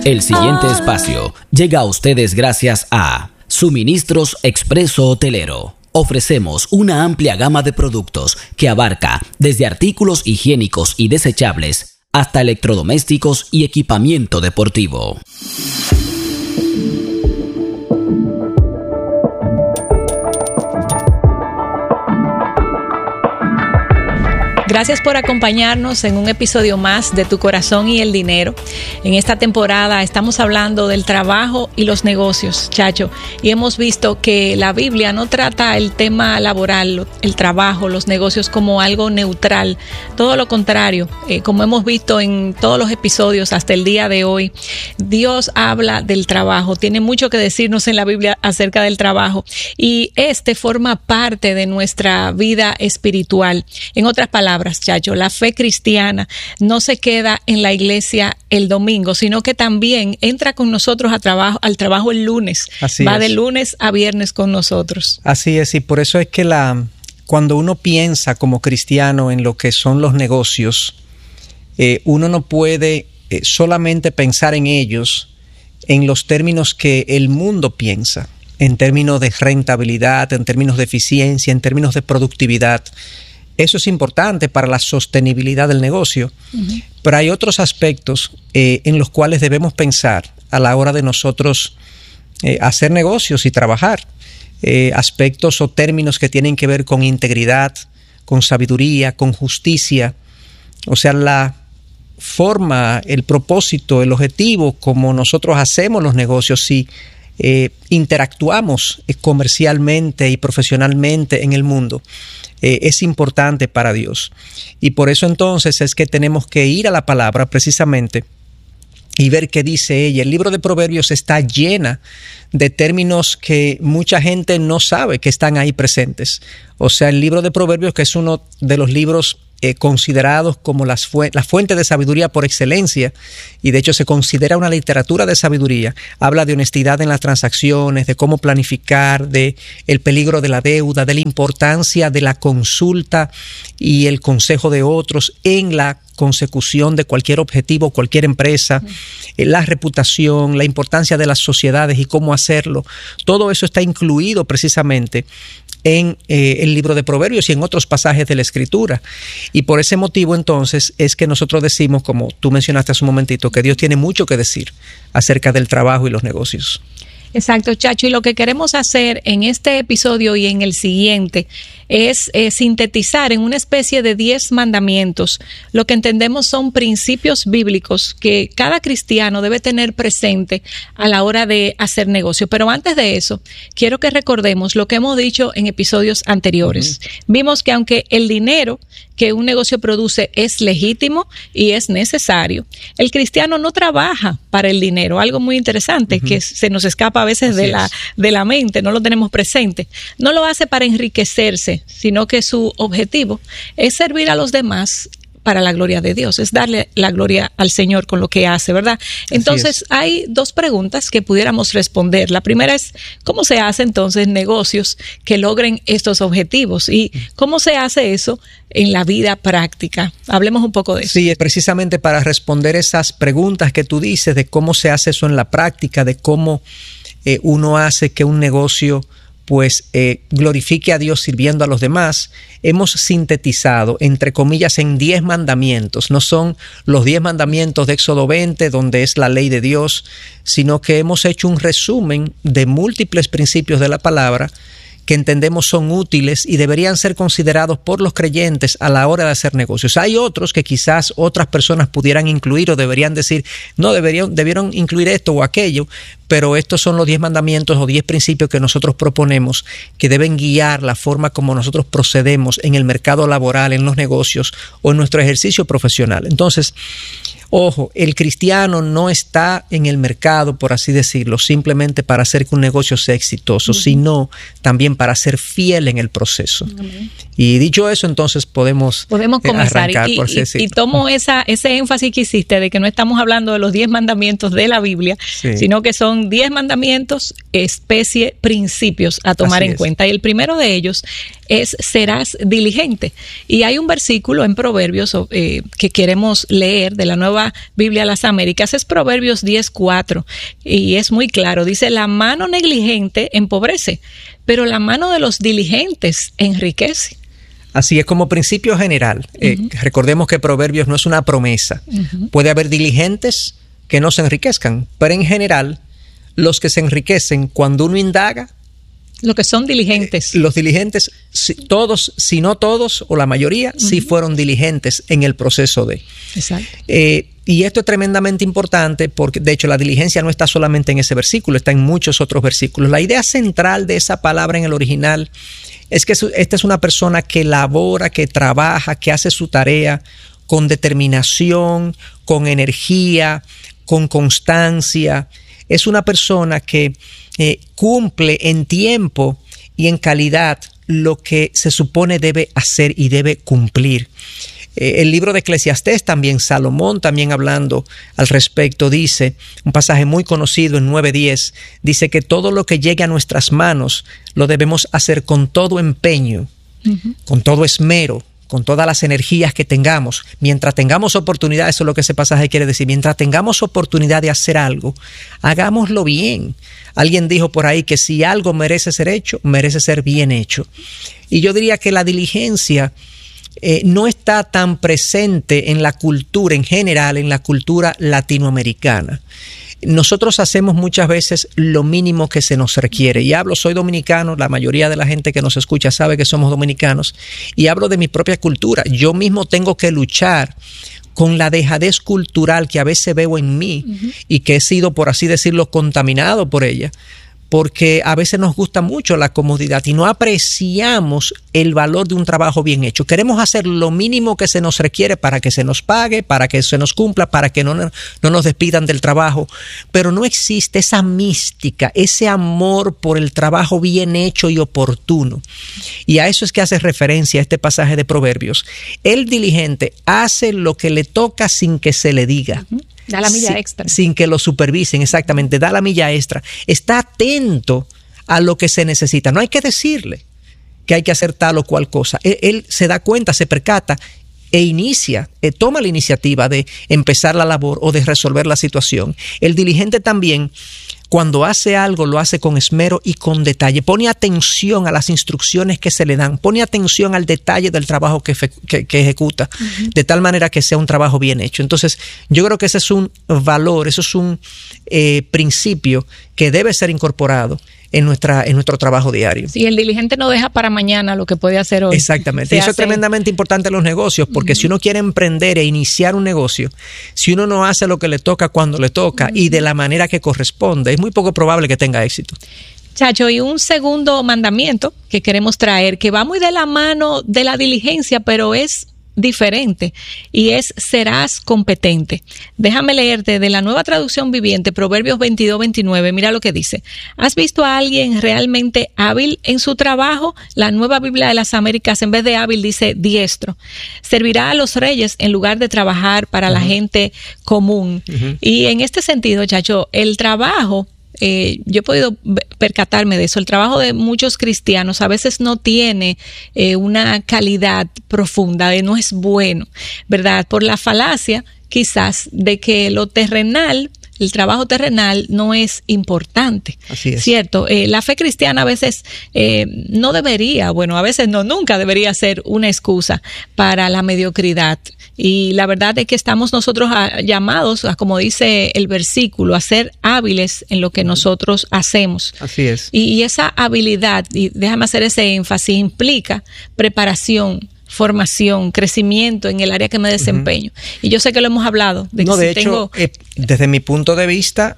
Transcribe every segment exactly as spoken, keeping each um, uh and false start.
El siguiente espacio llega a ustedes gracias a Suministros Expreso Hotelero. Ofrecemos una amplia gama de productos que abarca desde artículos higiénicos y desechables hasta electrodomésticos y equipamiento deportivo. Gracias por acompañarnos en un episodio más de Tu Corazón y el Dinero. En esta temporada estamos hablando del trabajo y los negocios, Chacho, y hemos visto que la Biblia no trata el tema laboral, el trabajo, los negocios como algo neutral. Todo lo contrario, eh, como hemos visto en todos los episodios hasta el día de hoy, Dios habla del trabajo, tiene mucho que decirnos en la Biblia acerca del trabajo y este forma parte de nuestra vida espiritual. En otras palabras, Chacho, la fe cristiana no se queda en la iglesia el domingo, sino que también entra con nosotros a trabajo, al trabajo el lunes. Así Va es. de lunes a viernes con nosotros. Así es, y por eso es que la cuando uno piensa como cristiano en lo que son los negocios, eh, uno no puede eh, solamente pensar en ellos en los términos que el mundo piensa, en términos de rentabilidad, en términos de eficiencia, en términos de productividad. Eso es importante para la sostenibilidad del negocio, uh-huh. Pero hay otros aspectos eh, en los cuales debemos pensar a la hora de nosotros eh, hacer negocios y trabajar. Eh, aspectos o términos que tienen que ver con integridad, con sabiduría, con justicia. O sea, la forma, el propósito, el objetivo, como nosotros hacemos los negocios, si eh, interactuamos eh, comercialmente y profesionalmente en el mundo. Eh, es importante para Dios. Y por eso entonces es que tenemos que ir a la palabra precisamente y ver qué dice ella. El libro de Proverbios está llena de términos que mucha gente no sabe que están ahí presentes. O sea, el libro de Proverbios, que es uno de los libros eh, considerados como las fu- la fuente de sabiduría por excelencia, y de hecho se considera una literatura de sabiduría, habla de honestidad en las transacciones, de cómo planificar, de el peligro de la deuda, de la importancia de la consulta y el consejo de otros en la consecución de cualquier objetivo, cualquier empresa, uh-huh. La reputación, la importancia de las sociedades y cómo hacerlo. Todo eso está incluido precisamente en eh, el libro de Proverbios y en otros pasajes de la Escritura. Y por ese motivo entonces es que nosotros decimos, como tú mencionaste hace un momentito, que Dios tiene mucho que decir acerca del trabajo y los negocios. Exacto, Chacho, y lo que queremos hacer en este episodio y en el siguiente es eh, sintetizar en una especie de diez mandamientos lo que entendemos son principios bíblicos que cada cristiano debe tener presente a la hora de hacer negocio. Pero antes de eso, quiero que recordemos lo que hemos dicho en episodios anteriores. Uh-huh. Vimos que aunque el dinero que un negocio produce es legítimo y es necesario, el cristiano no trabaja para el dinero, algo muy interesante uh-huh. que se nos escapa a veces de la, de la mente, no lo tenemos presente. No lo hace para enriquecerse, sino que su objetivo es servir a los demás para la gloria de Dios, es darle la gloria al Señor con lo que hace, ¿verdad? Entonces, hay dos preguntas que pudiéramos responder. La primera es, ¿cómo se hace entonces negocios que logren estos objetivos? ¿Y cómo se hace eso en la vida práctica? Hablemos un poco de eso. Sí, precisamente para responder esas preguntas que tú dices de cómo se hace eso en la práctica, de cómo eh, uno hace que un negocio pues eh, glorifique a Dios sirviendo a los demás, hemos sintetizado, entre comillas, en diez mandamientos. No son los diez mandamientos de Éxodo veinte, donde es la ley de Dios, sino que hemos hecho un resumen de múltiples principios de la palabra que entendemos son útiles y deberían ser considerados por los creyentes a la hora de hacer negocios. Hay otros que quizás otras personas pudieran incluir o deberían decir, no, deberían, debieron incluir esto o aquello, pero estos son los diez mandamientos o diez principios que nosotros proponemos que deben guiar la forma como nosotros procedemos en el mercado laboral, en los negocios o en nuestro ejercicio profesional. Entonces, ojo, el cristiano no está en el mercado, por así decirlo, simplemente para hacer que un negocio sea exitoso, uh-huh. sino también para ser fiel en el proceso. Uh-huh. Y dicho eso, entonces podemos, podemos comenzar. arrancar, y, por así y, decirlo. Y tomo esa, ese énfasis que hiciste de que no estamos hablando de los diez mandamientos de la Biblia, sí. sino que son son diez mandamientos, especie, principios a tomar en cuenta. Y el primero de ellos es serás diligente. Y hay un versículo en Proverbios eh, que queremos leer de la Nueva Biblia de las Américas, es Proverbios diez cuatro, y es muy claro. Dice, la mano negligente empobrece, pero la mano de los diligentes enriquece. Así es, como principio general. Uh-huh. Eh, recordemos que Proverbios no es una promesa. Uh-huh. Puede haber diligentes que no se enriquezcan, pero en general, los que se enriquecen, cuando uno indaga, los que son diligentes. Eh, los diligentes, si, todos, si no todos, o la mayoría, uh-huh. sí fueron diligentes en el proceso de. Exacto. Eh, y esto es tremendamente importante porque, de hecho, la diligencia no está solamente en ese versículo, está en muchos otros versículos. La idea central de esa palabra en el original es que esta es una persona que labora, que trabaja, que hace su tarea con determinación, con energía, con constancia. Es una persona que eh, cumple en tiempo y en calidad lo que se supone debe hacer y debe cumplir. Eh, el libro de Eclesiastés también, Salomón también hablando al respecto, dice, un pasaje muy conocido en nueve diez, dice que todo lo que llegue a nuestras manos lo debemos hacer con todo empeño, uh-huh. con todo esmero, con todas las energías que tengamos. Mientras tengamos oportunidad, eso es lo que ese pasaje quiere decir, mientras tengamos oportunidad de hacer algo, hagámoslo bien. Alguien dijo por ahí que si algo merece ser hecho, merece ser bien hecho. Y yo diría que la diligencia Eh, no está tan presente en la cultura en general, en la cultura latinoamericana. Nosotros hacemos muchas veces lo mínimo que se nos requiere. Y hablo, soy dominicano, la mayoría de la gente que nos escucha sabe que somos dominicanos, y hablo de mi propia cultura. Yo mismo tengo que luchar con la dejadez cultural que a veces veo en mí, uh-huh. y que he sido, por así decirlo, contaminado por ella. Porque a veces nos gusta mucho la comodidad y no apreciamos el valor de un trabajo bien hecho. Queremos hacer lo mínimo que se nos requiere para que se nos pague, para que se nos cumpla, para que no, no nos despidan del trabajo. Pero no existe esa mística, ese amor por el trabajo bien hecho y oportuno. Y a eso es que hace referencia este pasaje de Proverbios. El diligente hace lo que le toca sin que se le diga. Uh-huh. Da la milla sin, extra. Sin que lo supervisen, exactamente, da la milla extra. Está atento a lo que se necesita. No hay que decirle que hay que hacer tal o cual cosa. Él, él se da cuenta, se percata e inicia, eh, toma la iniciativa de empezar la labor o de resolver la situación. El diligente también, cuando hace algo, lo hace con esmero y con detalle. Pone atención a las instrucciones que se le dan. Pone atención al detalle del trabajo que, que, que ejecuta, uh-huh. de tal manera que sea un trabajo bien hecho. Entonces, yo creo que ese es un valor, eso es un eh, principio que debe ser incorporado en nuestra en nuestro trabajo diario. Sí, el diligente no deja para mañana lo que puede hacer hoy. Exactamente. Y eso hace... es tremendamente importante en los negocios, porque uh-huh. si uno quiere emprender e iniciar un negocio, si uno no hace lo que le toca cuando le toca uh-huh. y de la manera que corresponde, es muy poco probable que tenga éxito. Chacho, y un segundo mandamiento que queremos traer, que va muy de la mano de la diligencia, pero es diferente, y es serás competente. Déjame leerte de la Nueva Traducción Viviente, Proverbios veintidós veintinueve. Mira lo que dice: ¿has visto a alguien realmente hábil en su trabajo? La Nueva Biblia de las Américas, en vez de hábil, dice diestro. Servirá a los reyes en lugar de trabajar para uh-huh. la gente común. Uh-huh. Y en este sentido, Chacho, el trabajo, Eh, yo he podido percatarme de eso, el trabajo de muchos cristianos a veces no tiene eh, una calidad profunda, eh, no es bueno, ¿verdad? Por la falacia quizás de que lo terrenal, el trabajo terrenal no es importante. Así es. ¿Cierto? Eh, la fe cristiana a veces eh, no debería, bueno, a veces no, nunca debería ser una excusa para la mediocridad. Y la verdad es que estamos nosotros a, llamados, a, como dice el versículo, a ser hábiles en lo que nosotros hacemos. Así es. Y, y esa habilidad, y déjame hacer ese énfasis, implica preparación, formación, crecimiento en el área que me desempeño. Uh-huh. Y yo sé que lo hemos hablado. De no, que de si hecho, tengo... eh, desde mi punto de vista,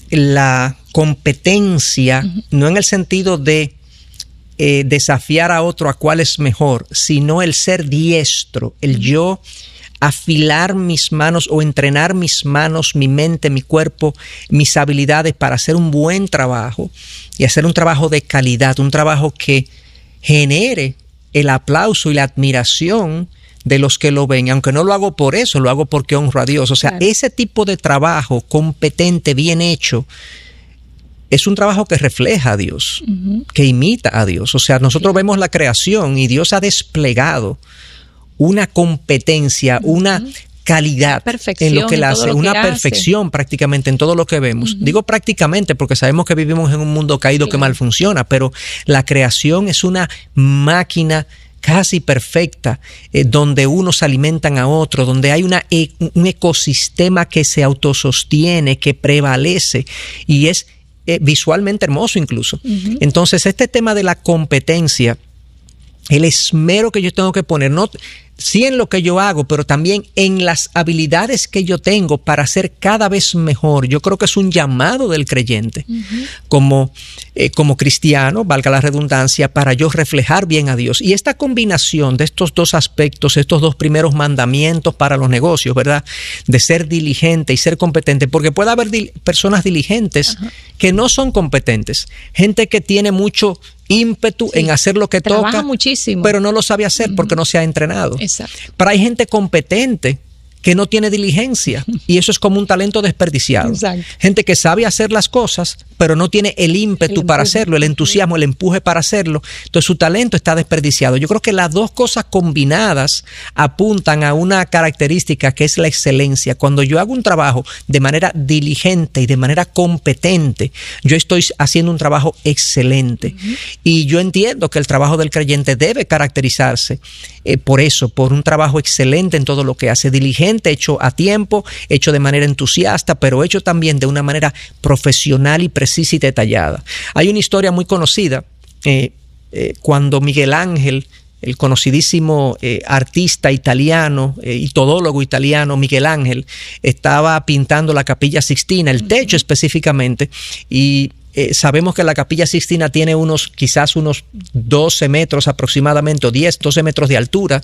la competencia, uh-huh. no en el sentido de eh, desafiar a otro a cuál es mejor, sino el ser diestro, el uh-huh. yo afilar mis manos o entrenar mis manos, mi mente, mi cuerpo, mis habilidades para hacer un buen trabajo y hacer un trabajo de calidad, un trabajo que genere el aplauso y la admiración de los que lo ven, aunque no lo hago por eso, lo hago porque honro a Dios. O sea, claro. ese tipo de trabajo competente, bien hecho, es un trabajo que refleja a Dios, uh-huh. que imita a Dios. O sea, nosotros sí. vemos la creación y Dios ha desplegado una competencia, uh-huh. una calidad en lo que él hace, una que perfección hace. prácticamente en todo lo que vemos. Uh-huh. Digo prácticamente porque sabemos que vivimos en un mundo caído sí. que mal funciona, pero la creación es una máquina casi perfecta, eh, donde unos alimentan a otros, donde hay una, e- un ecosistema que se autosostiene, que prevalece y es eh, visualmente hermoso incluso. Uh-huh. Entonces, este tema de la competencia, el esmero que yo tengo que poner, no sí en lo que yo hago, pero también en las habilidades que yo tengo para ser cada vez mejor. Yo creo que es un llamado del creyente, uh-huh. como, eh, como cristiano, valga la redundancia, para yo reflejar bien a Dios. Y esta combinación de estos dos aspectos, estos dos primeros mandamientos para los negocios, ¿verdad? De ser diligente y ser competente, porque puede haber dil- personas diligentes uh-huh. que no son competentes, gente que tiene mucho ímpetu sí, en hacer lo que toca, muchísimo. Pero no lo sabe hacer uh-huh. porque no se ha entrenado. Exacto. Pero hay gente competente que no tiene diligencia y eso es como un talento desperdiciado. Exacto. Gente que sabe hacer las cosas, pero no tiene el ímpetu el para hacerlo, el entusiasmo, el empuje para hacerlo. Entonces su talento está desperdiciado. Yo creo que las dos cosas combinadas apuntan a una característica que es la excelencia. Cuando yo hago un trabajo de manera diligente y de manera competente, yo estoy haciendo un trabajo excelente. Uh-huh. Y yo entiendo que el trabajo del creyente debe caracterizarse eh, por eso, por un trabajo excelente en todo lo que hace, diligente, hecho a tiempo, hecho de manera entusiasta, pero hecho también de una manera profesional y precisa y detallada. Hay una historia muy conocida eh, eh, cuando Miguel Ángel, el conocidísimo eh, artista italiano eh, y todólogo italiano Miguel Ángel, estaba pintando la Capilla Sixtina, el techo uh-huh. específicamente, y eh, sabemos que la Capilla Sixtina tiene unos quizás unos doce metros aproximadamente, o diez, doce metros de altura.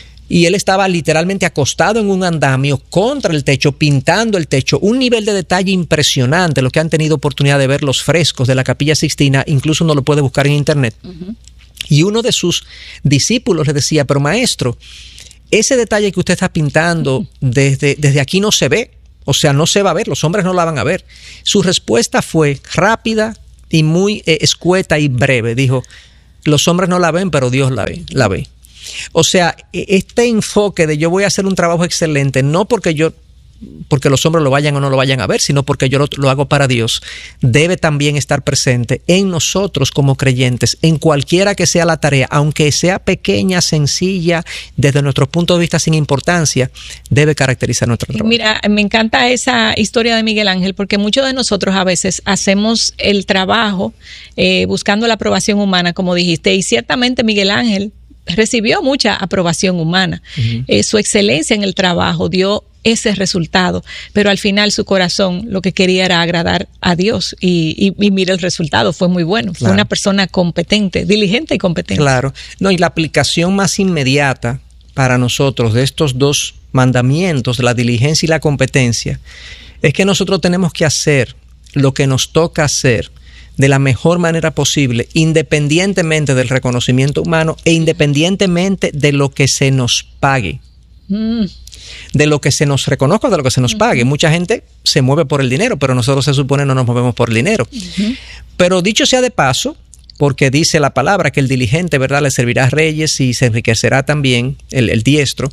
Y él estaba literalmente acostado en un andamio contra el techo, pintando el techo. Un nivel de detalle impresionante. Los que han tenido oportunidad de ver los frescos de la Capilla Sixtina, incluso uno lo puede buscar en internet. Uh-huh. Y uno de sus discípulos le decía, pero maestro, ese detalle que usted está pintando uh-huh. desde, desde aquí no se ve. O sea, no se va a ver, los hombres no la van a ver. Su respuesta fue rápida y muy eh, escueta y breve. Dijo, los hombres no la ven, pero Dios la ve, la ve. O sea, este enfoque de yo voy a hacer un trabajo excelente, no porque yo, porque los hombres lo vayan o no lo vayan a ver, sino porque yo lo, lo hago para Dios, debe también estar presente en nosotros como creyentes, en cualquiera que sea la tarea, aunque sea pequeña, sencilla, desde nuestro punto de vista sin importancia, debe caracterizar nuestro trabajo. Mira, me encanta esa historia de Miguel Ángel, porque muchos de nosotros a veces hacemos el trabajo eh, buscando la aprobación humana, como dijiste, y ciertamente Miguel Ángel recibió mucha aprobación humana. Uh-huh. Eh, su excelencia en el trabajo dio ese resultado, pero al final su corazón lo que quería era agradar a Dios y, y, y mira el resultado, fue muy bueno. Claro. Fue una persona competente, diligente y competente. Claro. No, y la aplicación más inmediata para nosotros de estos dos mandamientos, la diligencia y la competencia, es que nosotros tenemos que hacer lo que nos toca hacer de la mejor manera posible, independientemente del reconocimiento humano e independientemente de lo que se nos pague. Mm. De lo que se nos reconozca, de lo que se nos pague. Uh-huh. Mucha gente se mueve por el dinero, pero nosotros se supone no nos movemos por el dinero. Uh-huh. Pero dicho sea de paso, porque dice la palabra que el diligente, ¿verdad?, le servirá a reyes y se enriquecerá también el, el diestro.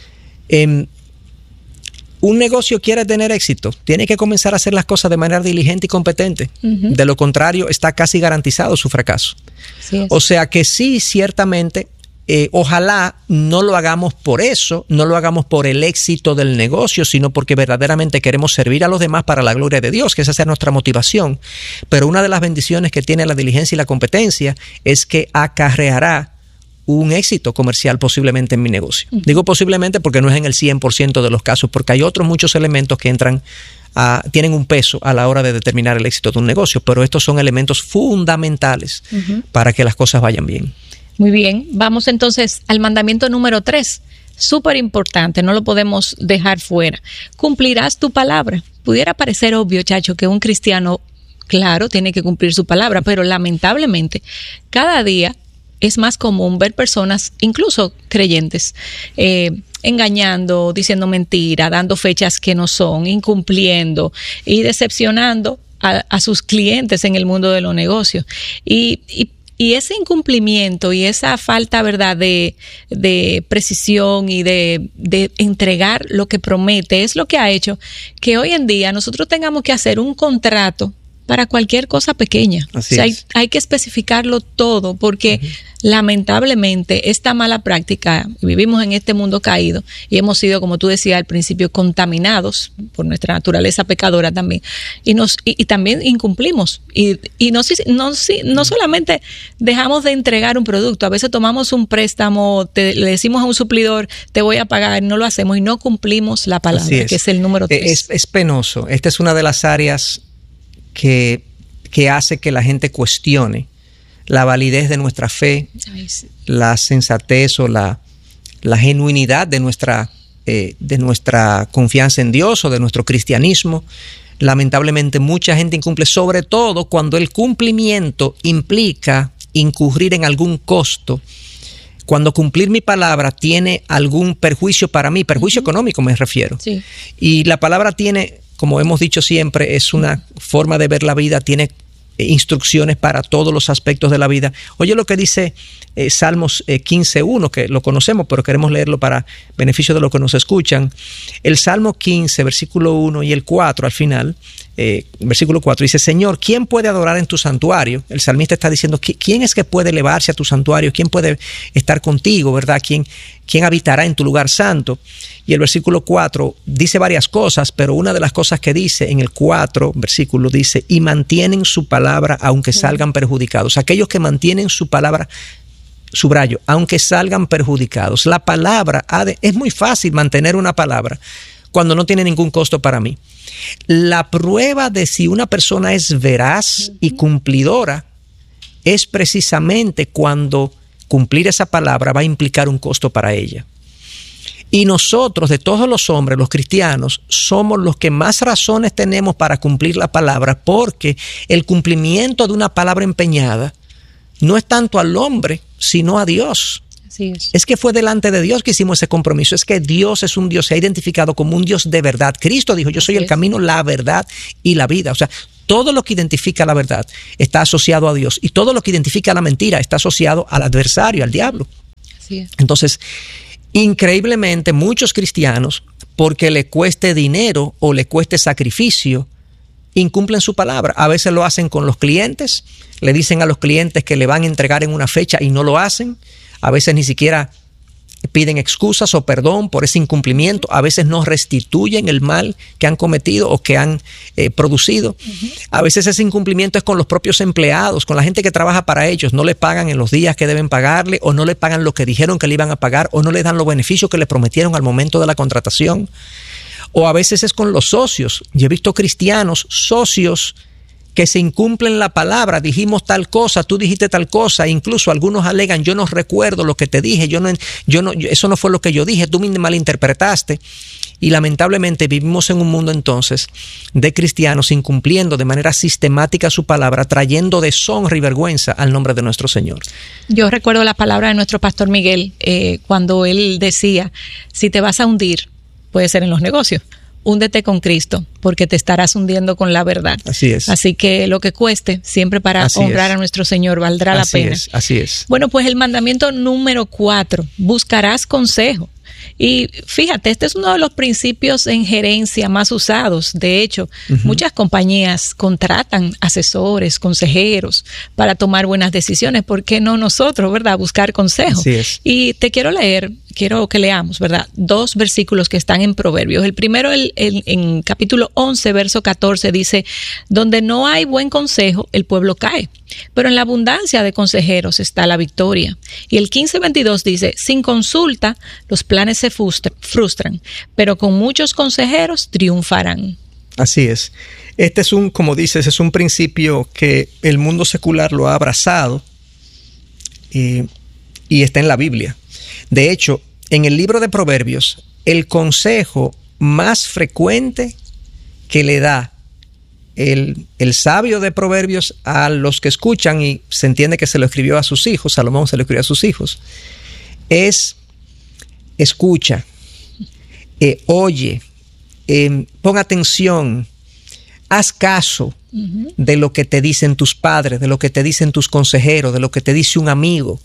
Eh, Un negocio quiere tener éxito, tiene que comenzar a hacer las cosas de manera diligente y competente. Uh-huh. De lo contrario, está casi garantizado su fracaso. Sí, o sea que sí, ciertamente, eh, ojalá no lo hagamos por eso, no lo hagamos por el éxito del negocio, sino porque verdaderamente queremos servir a los demás para la gloria de Dios, que esa sea nuestra motivación. Pero una de las bendiciones que tiene la diligencia y la competencia es que acarreará un éxito comercial posiblemente en mi negocio. Uh-huh. Digo posiblemente porque no es en el cien por ciento de los casos, porque hay otros muchos elementos que entran, a, tienen un peso a la hora de determinar el éxito de un negocio, pero estos son elementos fundamentales uh-huh. para que las cosas vayan bien. Muy bien, vamos entonces al mandamiento número tres, súper importante, no lo podemos dejar fuera. Cumplirás tu palabra. Pudiera parecer obvio, Chacho, que un cristiano, claro, tiene que cumplir su palabra, pero lamentablemente cada día es más común ver personas, incluso creyentes, eh, engañando, diciendo mentira, dando fechas que no son, incumpliendo y decepcionando a, a sus clientes en el mundo de los negocios. Y, y Y ese incumplimiento y esa falta, ¿verdad?, de, de precisión y de, de entregar lo que promete es lo que ha hecho que hoy en día nosotros tengamos que hacer un contrato para cualquier cosa pequeña. Así o sea, es. hay, hay que especificarlo todo porque uh-huh. lamentablemente esta mala práctica, vivimos en este mundo caído y hemos sido, como tú decías al principio, contaminados por nuestra naturaleza pecadora también y nos y, y también incumplimos y, y no, no, no solamente dejamos de entregar un producto, a veces tomamos un préstamo, te, le decimos a un suplidor te voy a pagar, no lo hacemos y no cumplimos la palabra, es. que es el número tres. Es, es penoso. Esta es una de las áreas Que, que hace que la gente cuestione la validez de nuestra fe, Ay, sí. la sensatez o la, la genuinidad de nuestra, eh, de nuestra confianza en Dios o de nuestro cristianismo. Lamentablemente mucha gente incumple, sobre todo cuando el cumplimiento implica incurrir en algún costo. Cuando cumplir mi palabra tiene algún perjuicio para mí, perjuicio uh-huh. económico me refiero. Sí. Y la palabra tiene, como hemos dicho siempre, es una forma de ver la vida, tiene instrucciones para todos los aspectos de la vida. Oye lo que dice eh, Salmos eh, quince uno, que lo conocemos, pero queremos leerlo para beneficio de los que nos escuchan. El Salmo quince, versículo uno y el cuatro al final, eh, versículo cuatro, dice: Señor, ¿quién puede adorar en tu santuario? El salmista está diciendo, ¿quién es que puede elevarse a tu santuario? ¿Quién puede estar contigo, verdad? ¿Quién, quién habitará en tu lugar santo? Y el versículo cuatro dice varias cosas, pero una de las cosas que dice en el cuatro versículo dice: y mantienen su palabra aunque salgan perjudicados. Aquellos que mantienen su palabra, subrayo, aunque salgan perjudicados. La palabra, ha de, es muy fácil mantener una palabra cuando no tiene ningún costo para mí. La prueba de si una persona es veraz y cumplidora es precisamente cuando cumplir esa palabra va a implicar un costo para ella. Y nosotros, de todos los hombres, los cristianos, somos los que más razones tenemos para cumplir la palabra, porque el cumplimiento de una palabra empeñada no es tanto al hombre, sino a Dios. Así es. Es que fue delante de Dios que hicimos ese compromiso. Es que Dios es un Dios, se ha identificado como un Dios de verdad. Cristo dijo: yo soy el camino, la verdad y la vida. O sea, todo lo que identifica la verdad está asociado a Dios, y todo lo que identifica la mentira está asociado al adversario, al diablo. Así es. Entonces, increíblemente, muchos cristianos, porque le cueste dinero o le cueste sacrificio, incumplen su palabra. A veces lo hacen con los clientes, le dicen a los clientes que le van a entregar en una fecha y no lo hacen. A veces ni siquiera piden excusas o perdón por ese incumplimiento. A veces no restituyen el mal que han cometido o que han eh, producido. Uh-huh. A veces ese incumplimiento es con los propios empleados, con la gente que trabaja para ellos. No le pagan en los días que deben pagarle, o no le pagan lo que dijeron que le iban a pagar, o no le dan los beneficios que le prometieron al momento de la contratación. O a veces es con los socios. Yo he visto cristianos, socios, que se incumplen la palabra. Dijimos tal cosa, tú dijiste tal cosa, incluso algunos alegan: yo no recuerdo lo que te dije, yo no, yo no, eso no fue lo que yo dije, tú me malinterpretaste. Y lamentablemente vivimos en un mundo entonces de cristianos incumpliendo de manera sistemática su palabra, trayendo deshonra y vergüenza al nombre de nuestro Señor. Yo recuerdo la palabra de nuestro pastor Miguel eh, cuando él decía: si te vas a hundir, puede ser en los negocios, húndete con Cristo, porque te estarás hundiendo con la verdad. Así es. Así que lo que cueste, siempre para así honrar es. a nuestro Señor, valdrá así la pena. Es, así es. Bueno, pues el mandamiento número cuatro: buscarás consejo. Y fíjate, este es uno de los principios en gerencia más usados. De hecho, uh-huh. muchas compañías contratan asesores, consejeros para tomar buenas decisiones. ¿Por qué no nosotros, verdad? Buscar consejo. Así es. Y te quiero leer, quiero que leamos, ¿verdad? Dos versículos que están en Proverbios. El primero, el, el, en capítulo once, verso catorce, dice: donde no hay buen consejo, el pueblo cae, pero en la abundancia de consejeros está la victoria. Y el quince veintidós dice: sin consulta, los planes se frustran, pero con muchos consejeros triunfarán. Así es. Este es un, como dices, es un principio que el mundo secular lo ha abrazado y, y está en la Biblia. De hecho, en el libro de Proverbios, el consejo más frecuente que le da el, el sabio de Proverbios a los que escuchan, y se entiende que se lo escribió a sus hijos, Salomón se lo escribió a sus hijos, es: escucha, eh, oye, eh, pon atención, haz caso uh-huh. de lo que te dicen tus padres, de lo que te dicen tus consejeros, de lo que te dice un amigo.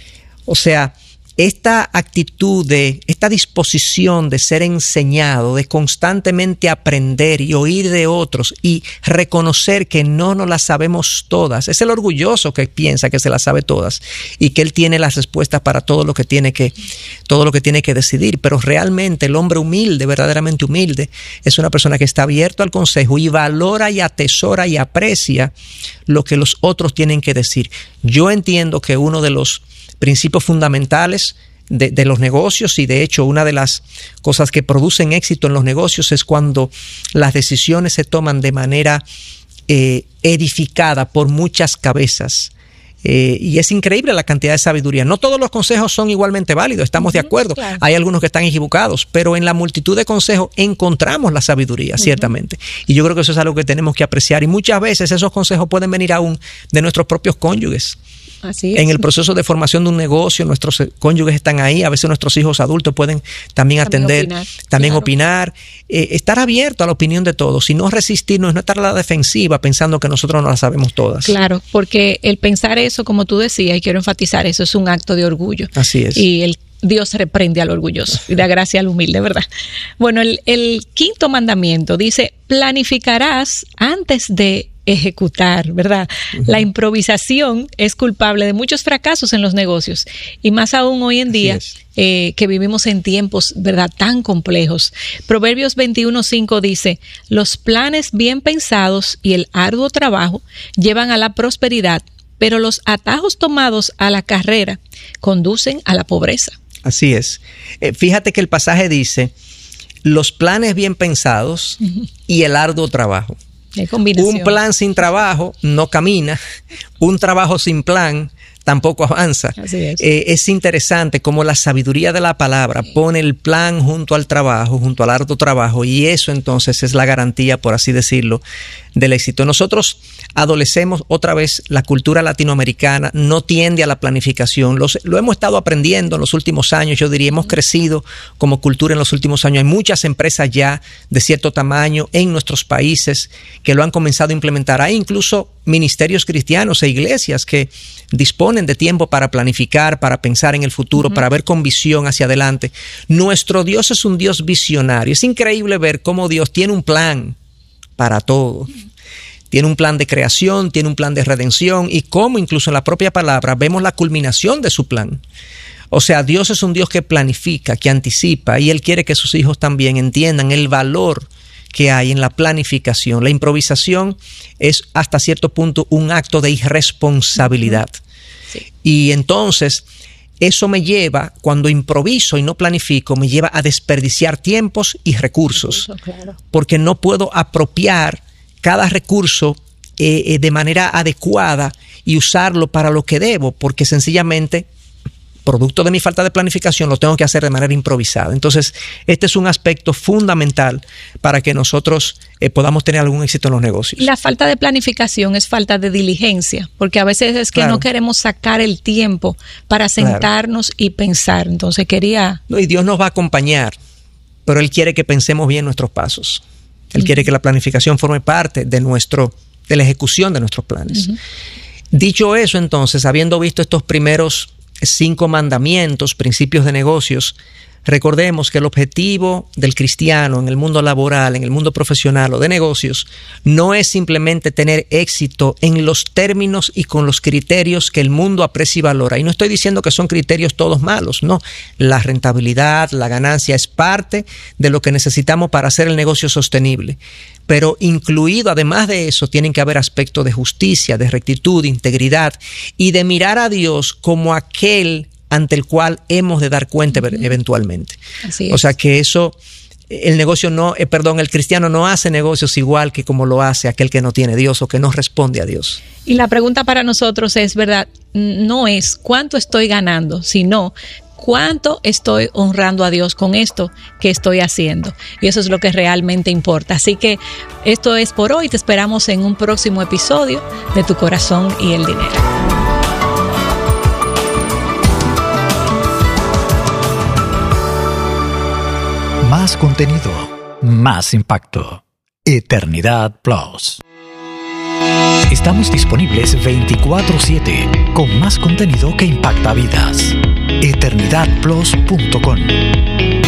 O sea, esta actitud, de esta disposición de ser enseñado, de constantemente aprender y oír de otros y reconocer que no nos las sabemos todas. Es el orgulloso que piensa que se las sabe todas y que él tiene las respuestas para todo lo que tiene que, todo lo que tiene que decidir. Pero realmente el hombre humilde, verdaderamente humilde, es una persona que está abierto al consejo y valora y atesora y aprecia lo que los otros tienen que decir. Yo entiendo que uno de los principios fundamentales de, de los negocios, y de hecho una de las cosas que producen éxito en los negocios es cuando las decisiones se toman de manera eh, edificada por muchas cabezas. Eh, y es increíble la cantidad de sabiduría. No todos los consejos son igualmente válidos, estamos uh-huh, de acuerdo. Claro. Hay algunos que están equivocados, pero en la multitud de consejos encontramos la sabiduría, uh-huh. ciertamente. Y yo creo que eso es algo que tenemos que apreciar. Y muchas veces esos consejos pueden venir aún de nuestros propios cónyuges. Así es. En el proceso de formación de un negocio, nuestros cónyuges están ahí, a veces nuestros hijos adultos pueden también, también atender, opinar, también claro. opinar, eh, estar abierto a la opinión de todos y no resistirnos, no estar a la defensiva pensando que nosotros no la sabemos todas. Claro, porque el pensar eso, como tú decías, y quiero enfatizar eso, es un acto de orgullo. Así es. Y el Dios reprende al orgulloso y da gracia al humilde, ¿verdad? Bueno, el, el quinto mandamiento dice, planificarás antes de ejecutar, ¿verdad? Uh-huh. La improvisación es culpable de muchos fracasos en los negocios y más aún hoy en día eh, que vivimos en tiempos, ¿verdad?, tan complejos. Proverbios veintiuno cinco dice, los planes bien pensados y el arduo trabajo llevan a la prosperidad, pero los atajos tomados a la carrera conducen a la pobreza. Así es. Eh, fíjate que el pasaje dice, los planes bien pensados uh-huh. y el arduo trabajo. Un plan sin trabajo no camina, un trabajo sin plan tampoco avanza. Así es. Eh, es interesante cómo la sabiduría de la palabra sí. pone el plan junto al trabajo, junto al arduo trabajo, y eso entonces es la garantía, por así decirlo, del éxito. Nosotros adolecemos otra vez, la cultura latinoamericana no tiende a la planificación. Los, lo hemos estado aprendiendo en los últimos años, yo diría, hemos crecido como cultura en los últimos años. Hay muchas empresas ya de cierto tamaño en nuestros países que lo han comenzado a implementar. Hay incluso ministerios cristianos e iglesias que disponen de tiempo para planificar, para pensar en el futuro, uh-huh. para ver con visión hacia adelante. Nuestro Dios es un Dios visionario. Es increíble ver cómo Dios tiene un plan para todo. Tiene un plan de creación, tiene un plan de redención y cómo incluso en la propia palabra vemos la culminación de su plan. O sea, Dios es un Dios que planifica, que anticipa, y Él quiere que sus hijos también entiendan el valor que hay en la planificación. La improvisación es hasta cierto punto un acto de irresponsabilidad. Sí. Y entonces eso me lleva, cuando improviso y no planifico, me lleva a desperdiciar tiempos y recursos. Recurso, claro. Porque no puedo apropiar cada recurso eh, eh, de manera adecuada y usarlo para lo que debo, porque sencillamente, producto de mi falta de planificación, lo tengo que hacer de manera improvisada. Entonces, este es un aspecto fundamental para que nosotros eh, podamos tener algún éxito en los negocios. La falta de planificación es falta de diligencia, porque a veces es que claro. no queremos sacar el tiempo para sentarnos claro. y pensar. Entonces, quería... No, y Dios nos va a acompañar, pero Él quiere que pensemos bien nuestros pasos. Él uh-huh. quiere que la planificación forme parte de, nuestro, de la ejecución de nuestros planes. Uh-huh. Dicho eso, entonces, habiendo visto estos primeros cinco mandamientos, principios de negocios, recordemos que el objetivo del cristiano en el mundo laboral, en el mundo profesional o de negocios, no es simplemente tener éxito en los términos y con los criterios que el mundo aprecia y valora. Y no estoy diciendo que son criterios todos malos, no. La rentabilidad, la ganancia es parte de lo que necesitamos para hacer el negocio sostenible. Pero incluido, además de eso, tienen que haber aspectos de justicia, de rectitud, de integridad y de mirar a Dios como aquel ante el cual hemos de dar cuenta uh-huh. eventualmente. Así es. O sea que eso, el negocio no, eh, perdón, el cristiano no hace negocios igual que como lo hace aquel que no tiene Dios o que no responde a Dios. Y la pregunta para nosotros es, ¿verdad? No es cuánto estoy ganando, sino cuánto estoy honrando a Dios con esto que estoy haciendo. Y eso es lo que realmente importa. Así que esto es por hoy. Te esperamos en un próximo episodio de Tu Corazón y el Dinero. Más contenido, más impacto. Eternidad Plus. Estamos disponibles veinticuatro siete con más contenido que impacta vidas. eternidad plus punto com